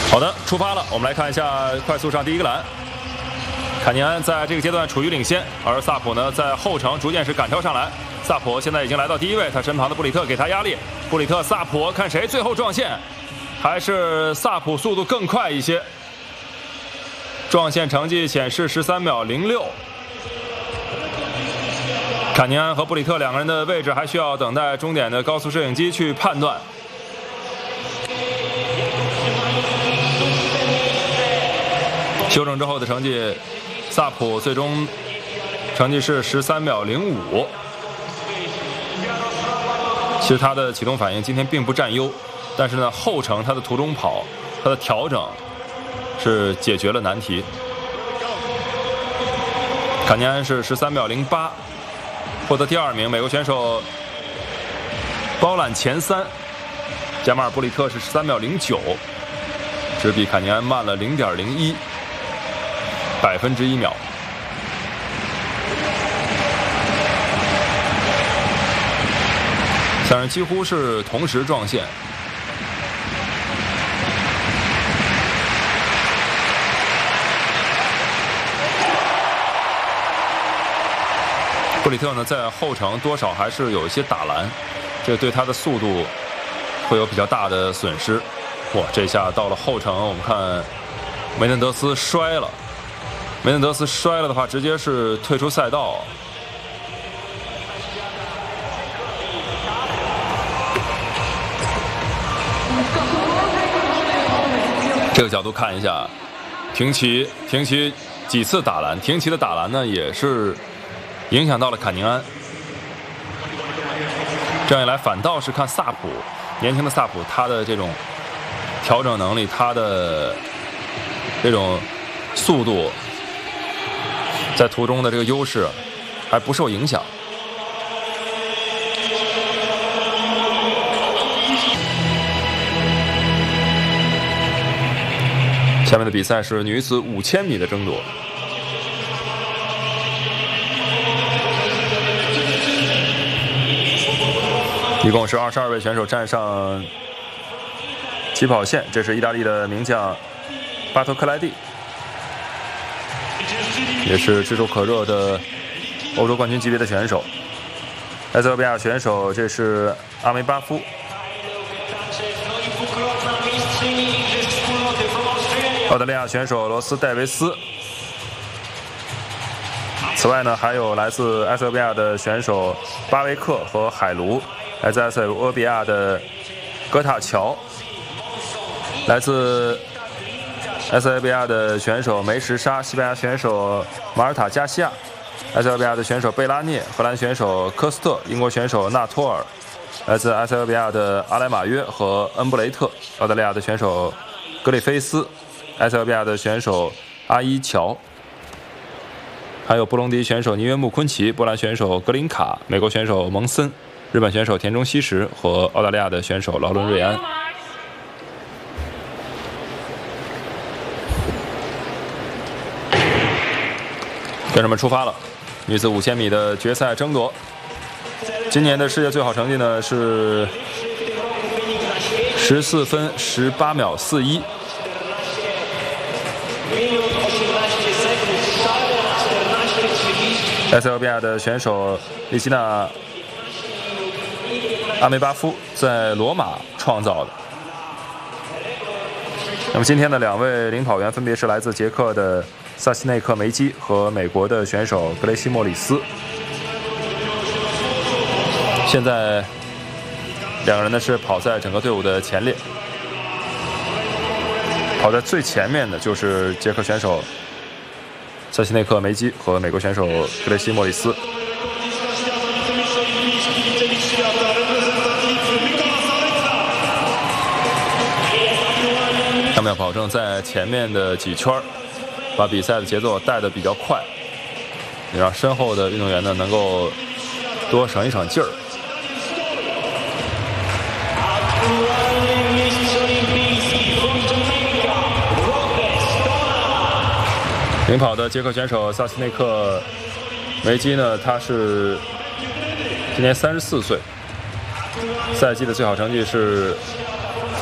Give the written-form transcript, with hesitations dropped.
好的，出发了。我们来看一下快速上第一个栏，坎尼安在这个阶段处于领先，而萨普呢在后程逐渐是赶超上来。萨普现在已经来到第一位，他身旁的布里特给他压力。布里特、萨普看谁最后撞线，还是萨普速度更快一些。撞线成绩显示13秒06。坎尼安和布里特两个人的位置还需要等待终点的高速摄影机去判断。修正之后的成绩，萨普最终成绩是13秒05。其实他的启动反应今天并不占优，但是呢，后程他的途中跑，他的调整是解决了难题。坎尼安是13秒08，获得第2名。美国选手包揽前3，加马尔布里特是13秒09，只比坎尼安慢了0.01%。1%秒，三人几乎是同时撞线。布里特呢，在后程多少还是有一些打篮，这对他的速度会有比较大的损失。哇，这下到了后程，我们看梅嫩德斯摔了。梅嫩德斯摔了的话，直接是退出赛道。这个角度看一下，廷奇几次打篮，廷奇的打篮呢也是影响到了坎尼安。这样一来，反倒是看萨普，年轻的萨普，他的这种调整能力，他的这种速度。在途中的这个优势还不受影响。下面的比赛是女子5000米的争夺。一共是22位选手站上起跑线，这是意大利的名将巴托克莱蒂。也是炙手可热的欧洲冠军级别的选手。埃塞俄比亚选手这是阿梅巴夫，澳大利亚选手罗斯戴维斯。此外呢，还有来自埃塞俄比亚的选手巴维克和海卢，来自埃塞俄比亚的戈塔乔，来自埃塞俄比亚的选手梅什沙，西班牙选手马尔塔加西亚，埃塞俄比亚的选手贝拉涅，荷兰选手科斯特，英国选手纳托尔，来自埃塞俄比亚的阿莱马约和恩布雷特，澳大利亚的选手格里菲斯，埃塞俄比亚的选手阿伊乔，还有布隆迪选手尼约穆昆奇，波兰选手格林卡，美国选手蒙森，日本选手田中希实和澳大利亚的选手劳伦瑞安。选手们出发了，女子5000米的决赛争夺。今年的世界最好成绩呢是14分18秒41。埃塞俄比亚的选手利希纳阿梅巴夫在罗马创造的。那么今天的2位领跑员分别是来自捷克的萨西内克梅基和美国的选手格雷西莫里斯。现在2个人呢是跑在整个队伍的前列，跑在最前面的就是捷克选手萨西内克梅基和美国选手格雷西莫里斯。他们要保证在前面的几圈把比赛的节奏带得比较快，也让身后的运动员呢能够多省一省劲儿。领跑的捷克选手萨斯内克梅基呢，他是今年34岁，赛季的最好成绩是